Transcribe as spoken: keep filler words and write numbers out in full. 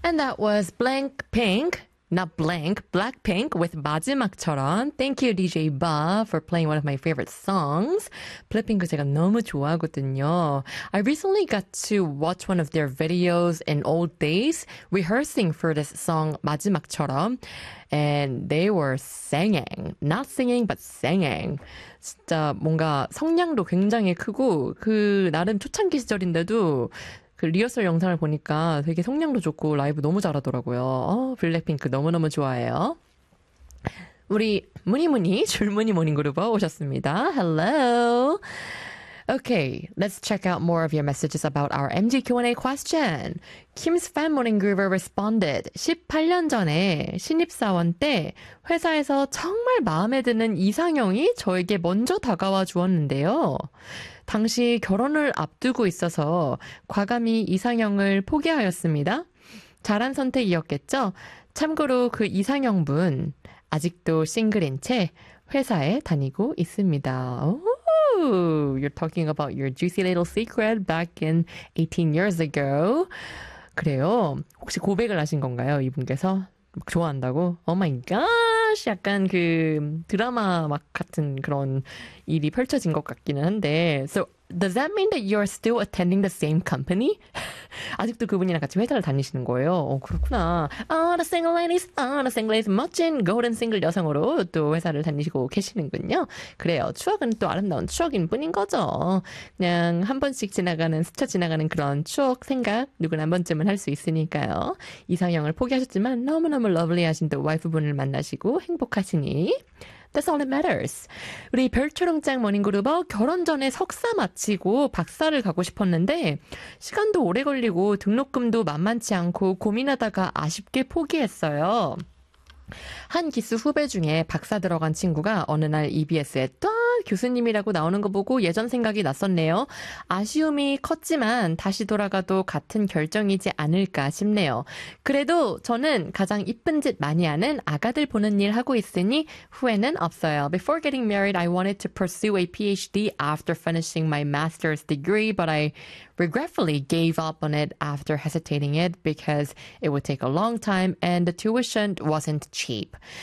And that was Blankpink. Not blank, Blackpink with 마지막처럼. Thank you, 디제이 Ba, for playing one of my favorite songs. 블랙핑크 제가 너무 좋아하거든요. I recently got to watch one of their videos in old days, rehearsing for this song 마지막처럼. And they were singing. Not singing, but singing. 진짜 뭔가 성량도 굉장히 크고, 그, 나름 초창기 시절인데도 그 리허설 영상을 보니까 되게 성량도 좋고 라이브 너무 잘하더라고요. 어, 블랙핑크 너무너무 좋아해요. 우리 무니무니 줄무니 모닝그룹 오셨습니다. Hello. Okay, let's check out more of your messages about our 엠지 Q and A question. Kim's fan morning groover responded. 십팔 년 전에 신입사원 때 회사에서 정말 마음에 드는 이상형이 저에게 먼저 다가와 주었는데요. 당시 결혼을 앞두고 있어서 과감히 이상형을 포기하였습니다. 잘한 선택이었겠죠? 참고로 그 이상형분 아직도 싱글인 채 회사에 다니고 있습니다. Ooh, you're talking about your juicy little secret back in eighteen years ago. 그래요. 혹시 고백을 하신 건가요? 이분께서? 막 좋아한다고? Oh my gosh! 약간 그 드라마 막 같은 그런 일이 펼쳐진 것 같기는 한데. So, does that mean that you're still attending the same company? 아직도 그분이랑 같이 회사를 다니시는 거예요? 어, 그렇구나. Oh, the single ladies, oh, the single ladies, 멋진 golden single 여성으로 또 회사를 다니시고 계시는군요. 그래요. 추억은 또 아름다운 추억인 뿐인 거죠. 그냥 한 번씩 지나가는, 스쳐 지나가는 그런 추억 생각 누구나 한 번쯤은 할 수 있으니까요. 이상형을 포기하셨지만 너무너무 러블리하신 또 와이프분을 만나시고 행복하시니 That's all that matters. 우리 별초롱짱 모닝그룹어 결혼 전에 석사 마치고 박사를 가고 싶었는데 시간도 오래 걸리고 등록금도 만만치 않고 고민하다가 아쉽게 포기했어요. 한 기수 후배 중에 박사 들어간 친구가 어느 날 이비에스에 또 교수님이라고 나오는 거 보고 예전 생각이 났었네요. 아쉬움이 컸지만 다시 돌아가도 같은 결정이지 않을까 싶네요. 그래도 저는 가장 이쁜 짓 많이 하는 아가들 보는 일 하고 있으니 후회는 없어요. Before getting married, I wanted to pursue a PhD after finishing my master's degree, but I regretfully gave up on it after hesitating it because it would take a long time and the tuition wasn't cheap.